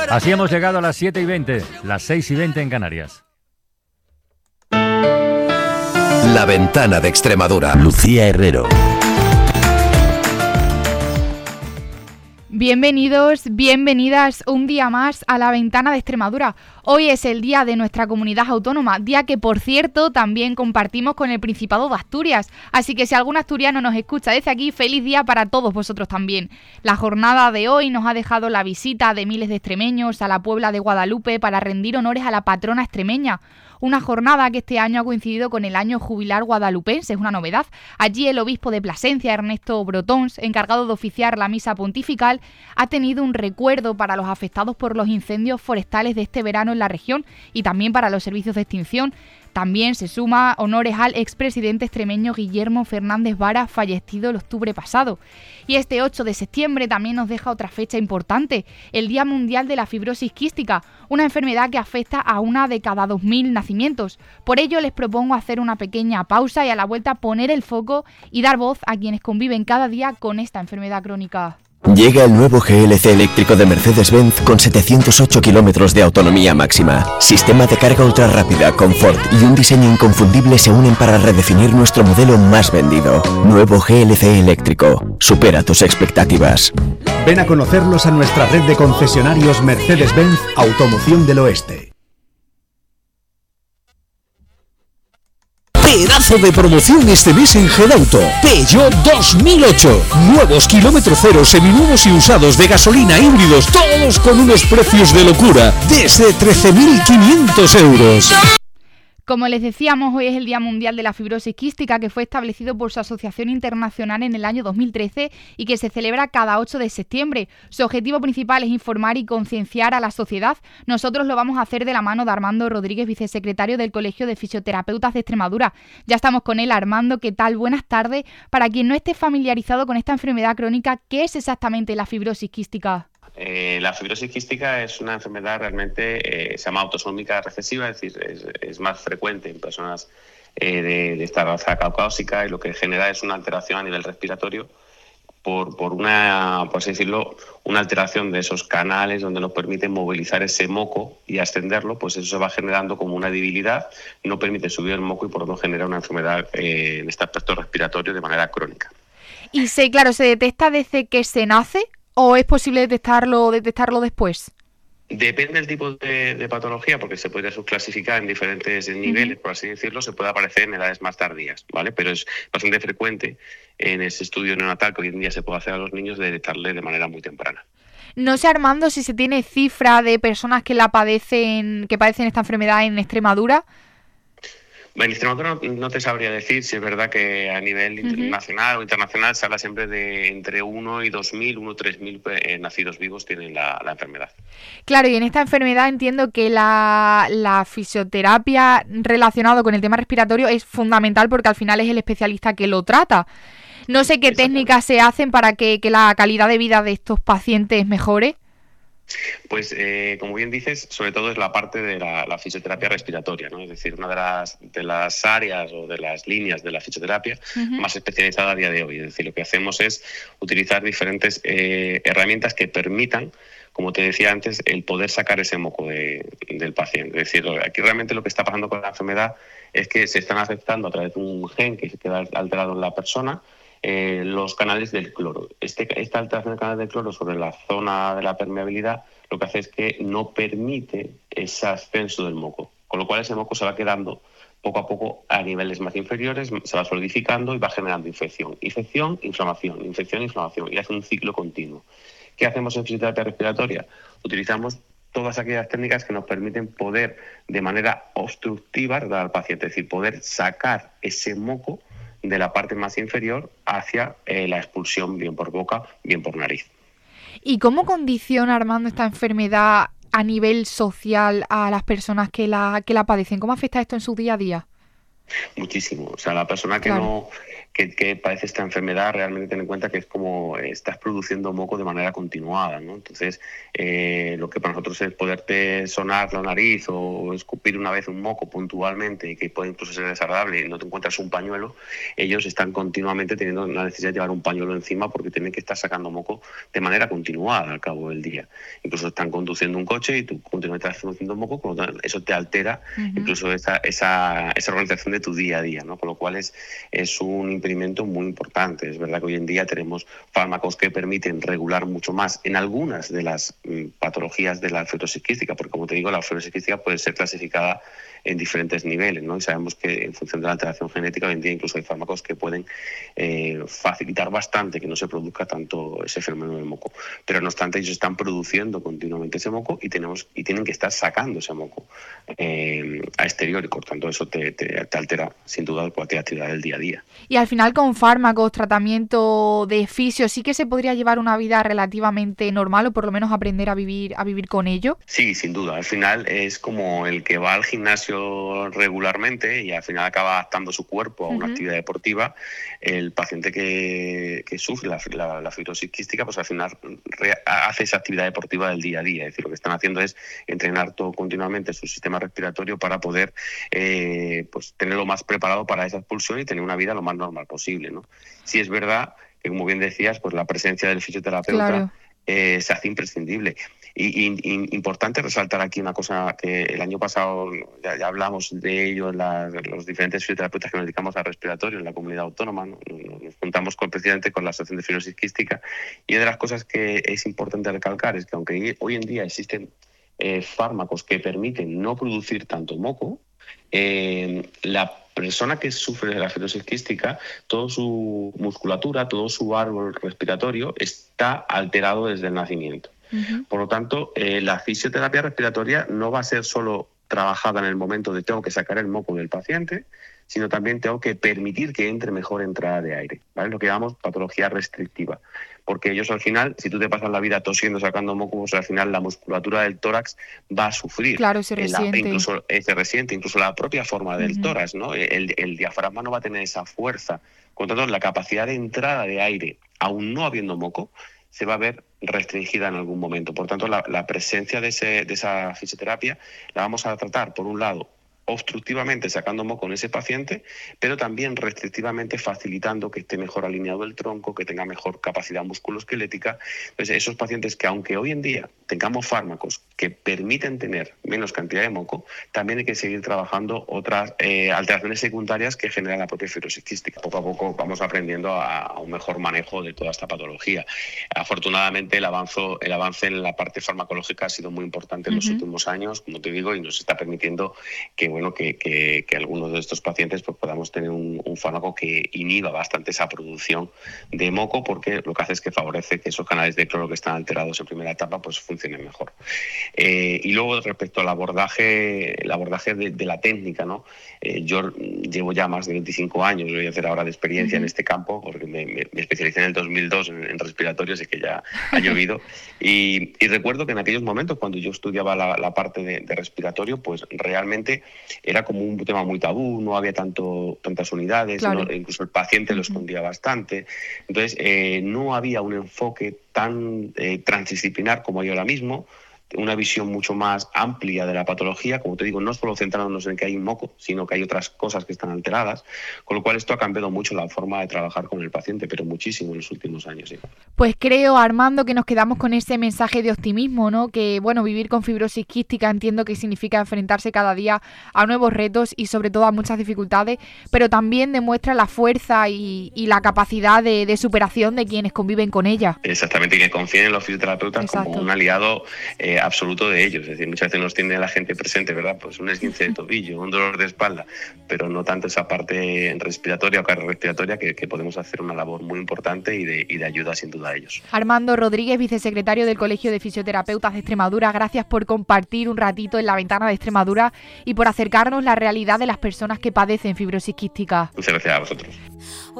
Así hemos llegado a las 7:20, las 6:20 en Canarias. La Ventana de Extremadura. Lucía Herrero. Bienvenidos, bienvenidas un día más a La Ventana de Extremadura. Hoy es el día de nuestra comunidad autónoma, día que, por cierto, también compartimos con el Principado de Asturias. Así que si algún asturiano nos escucha desde aquí, feliz día para todos vosotros también. La jornada de hoy nos ha dejado la visita de miles de extremeños a la Puebla de Guadalupe para rendir honores a la patrona extremeña. Una jornada que este año ha coincidido con el año jubilar guadalupense, es una novedad. Allí el obispo de Plasencia, Ernesto Brotons, encargado de oficiar la misa pontifical, ha tenido un recuerdo para los afectados por los incendios forestales de este verano en la región y también para los servicios de extinción. También se suma honores al expresidente extremeño Guillermo Fernández Vara, fallecido el octubre pasado. Y este 8 de septiembre también nos deja otra fecha importante, el Día Mundial de la Fibrosis Quística, una enfermedad que afecta a 1 de cada 2.000 nacimientos. Por ello les propongo hacer una pequeña pausa y a la vuelta poner el foco y dar voz a quienes conviven cada día con esta enfermedad crónica. Llega el nuevo GLC eléctrico de Mercedes-Benz con 708 kilómetros de autonomía máxima. Sistema de carga ultra rápida, confort y un diseño inconfundible se unen para redefinir nuestro modelo más vendido. Nuevo GLC eléctrico. Supera tus expectativas. Ven a conocerlos a nuestra red de concesionarios Mercedes-Benz Automoción del Oeste. Pedazo de promoción este mes en Gedauto. Peugeot 2008. Nuevos kilómetro cero, seminuevos y usados de gasolina, híbridos, todos con unos precios de locura, desde 13.500 euros. Como les decíamos, hoy es el Día Mundial de la Fibrosis Quística, que fue establecido por su Asociación Internacional en el año 2013 y que se celebra cada 8 de septiembre. Su objetivo principal es informar y concienciar a la sociedad. Nosotros lo vamos a hacer de la mano de Armando Rodríguez, vicesecretario del Colegio de Fisioterapeutas de Extremadura. Ya estamos con él. Armando, ¿qué tal? Buenas tardes. Para quien no esté familiarizado con esta enfermedad crónica, ¿qué es exactamente la fibrosis quística? La fibrosis quística es una enfermedad realmente, se llama autosómica recesiva, es decir, es más frecuente en personas de esta raza caucásica, y lo que genera es una alteración a nivel respiratorio por una, por así decirlo, una alteración de esos canales donde nos permite movilizar ese moco y ascenderlo. Pues eso se va generando como una debilidad, no permite subir el moco y por lo tanto genera una enfermedad en este aspecto respiratorio de manera crónica. Y claro, ¿se detecta desde que se nace o es posible detectarlo después? Depende del tipo de patología, porque se puede subclasificar en diferentes niveles, por así decirlo. Se puede aparecer en edades más tardías, ¿vale? Pero es bastante frecuente en ese estudio neonatal que hoy en día se puede hacer a los niños, de detectarle de manera muy temprana. No sé, Armando, si se tiene cifra de personas que padecen esta enfermedad en Extremadura. En Extremadura no te sabría decir si es verdad que a nivel nacional o internacional se habla siempre de entre 1 y 2.000, 1 y 3.000 nacidos vivos tienen la enfermedad. Claro, y en esta enfermedad entiendo que la fisioterapia relacionada con el tema respiratorio es fundamental porque al final es el especialista que lo trata. No sé qué técnicas se hacen para que la calidad de vida de estos pacientes mejore. Pues como bien dices, sobre todo es la parte de la fisioterapia respiratoria, ¿no? Es decir, una de las áreas o de las líneas de la fisioterapia más especializada a día de hoy. Es decir, lo que hacemos es utilizar diferentes herramientas que permitan, como te decía antes, el poder sacar ese moco del paciente. Es decir, aquí realmente lo que está pasando con la enfermedad es que se están afectando a través de un gen que se queda alterado en la persona, los canales del cloro. Esta alteración del canal del cloro sobre la zona de la permeabilidad lo que hace es que no permite ese ascenso del moco, con lo cual ese moco se va quedando poco a poco a niveles más inferiores, se va solidificando y va generando infección, inflamación, y hace un ciclo continuo. ¿Qué hacemos en fisioterapia respiratoria? Utilizamos todas aquellas técnicas que nos permiten poder, de manera obstructiva, dar al paciente, es decir, poder sacar ese moco de la parte más inferior hacia la expulsión, bien por boca, bien por nariz. ¿Y cómo condiciona, Armando, esta enfermedad a nivel social a las personas que la padecen? ¿Cómo afecta esto en su día a día? Muchísimo. O sea, la persona que que padece esta enfermedad, realmente ten en cuenta que es como estás produciendo moco de manera continuada, ¿no? Entonces, lo que para nosotros es poderte sonar la nariz o escupir una vez un moco puntualmente y que puede incluso ser desagradable y no te encuentras un pañuelo, ellos están continuamente teniendo la necesidad de llevar un pañuelo encima porque tienen que estar sacando moco de manera continuada al cabo del día. Incluso están conduciendo un coche y tú continuamente estás produciendo moco, con lo tanto, eso te altera incluso esa organización de tu día a día, ¿no? Con lo cual es un impedimento muy importante. Es verdad que hoy en día tenemos fármacos que permiten regular mucho más en algunas de las patologías de la fibrosis quística, porque como te digo, la fibrosis quística puede ser clasificada en diferentes niveles, ¿no? Y sabemos que en función de la alteración genética hoy en día incluso hay fármacos que pueden facilitar bastante que no se produzca tanto ese fenómeno del moco. Pero no obstante, ellos están produciendo continuamente ese moco y tienen que estar sacando ese moco a exterior y por tanto eso te altera sin duda cualquier actividad del día a día. Y al final con fármacos, tratamiento de fisio, ¿sí que se podría llevar una vida relativamente normal o por lo menos aprender a vivir con ello? Sí, sin duda. Al final es como el que va al gimnasio regularmente y al final acaba adaptando su cuerpo a una actividad deportiva. El paciente que sufre la fibrosis quística, pues al final hace esa actividad deportiva del día a día. Es decir, lo que están haciendo es entrenar todo continuamente su sistema respiratorio para poder pues tenerlo más preparado para esa expulsión y tener una vida lo más normal posible, ¿no? Sí es verdad que, como bien decías, pues la presencia del fisioterapeuta claro. Se hace imprescindible. Y importante resaltar aquí una cosa que el año pasado ya hablamos de ello, los diferentes fisioterapeutas que nos dedicamos al respiratorio en la comunidad autónoma, ¿no? Nos juntamos precisamente con la Asociación de Fibrosis Quística, y una de las cosas que es importante recalcar es que aunque hoy en día existen fármacos que permiten no producir tanto moco, la persona que sufre de la fibrosis quística, toda su musculatura, todo su árbol respiratorio está alterado desde el nacimiento. Por lo tanto, la fisioterapia respiratoria no va a ser solo trabajada en el momento de tengo que sacar el moco del paciente, sino también tengo que permitir que entre mejor entrada de aire, ¿vale? Lo que llamamos patología restrictiva. Porque ellos al final, si tú te pasas la vida tosiendo, sacando moco, pues al final la musculatura del tórax va a sufrir. Claro, se resiente. Incluso la propia forma del tórax, ¿no? El diafragma no va a tener esa fuerza. Por lo tanto, la capacidad de entrada de aire, aún no habiendo moco, se va a ver restringida en algún momento. Por tanto, la presencia de esa fisioterapia la vamos a tratar, por un lado, obstructivamente sacando moco en ese paciente, pero también restrictivamente facilitando que esté mejor alineado el tronco, que tenga mejor capacidad musculoesquelética. Entonces, esos pacientes que aunque hoy en día tengamos fármacos que permiten tener menos cantidad de moco, también hay que seguir trabajando otras alteraciones secundarias que generan la propia fibrosis quística. Poco a poco vamos aprendiendo a un mejor manejo de toda esta patología. Afortunadamente, el avance en la parte farmacológica ha sido muy importante en los últimos años, como te digo, y nos está permitiendo que algunos de estos pacientes pues podamos tener un fármaco que inhiba bastante esa producción de moco, porque lo que hace es que favorece que esos canales de cloro que están alterados en primera etapa pues funcionen mejor. Y luego, respecto al abordaje de la técnica, ¿no? Yo llevo ya más de 25 años, voy a hacer ahora de experiencia en este campo, porque me especialicé en el 2002 en respiratorio, así que ya ha llovido. Y recuerdo que en aquellos momentos, cuando yo estudiaba la parte de respiratorio, pues realmente era como un tema muy tabú, no había tantas unidades, claro. Incluso el paciente lo escondía bastante. Entonces, no había un enfoque tan transdisciplinar como hay ahora mismo, una visión mucho más amplia de la patología, como te digo, no solo centrándonos en que hay un moco, sino que hay otras cosas que están alteradas, con lo cual esto ha cambiado mucho la forma de trabajar con el paciente, pero muchísimo en los últimos años. Sí. Pues creo, Armando, que nos quedamos con ese mensaje de optimismo, ¿no? Que, bueno, vivir con fibrosis quística entiendo que significa enfrentarse cada día a nuevos retos y sobre todo a muchas dificultades, pero también demuestra la fuerza y la capacidad de superación de quienes conviven con ella. Exactamente, y que confíen en los fisioterapeutas. Exacto. Como un aliado absoluto de ellos. Es decir, muchas veces nos tiene la gente presente, ¿verdad? Pues un esguince de tobillo, un dolor de espalda, pero no tanto esa parte respiratoria o cardiorrespiratoria que podemos hacer una labor muy importante y de ayuda sin duda a ellos. Armando Rodríguez, vicesecretario del Colegio de Fisioterapeutas de Extremadura, gracias por compartir un ratito en La Ventana de Extremadura y por acercarnos la realidad de las personas que padecen fibrosis quística. Muchas gracias a vosotros.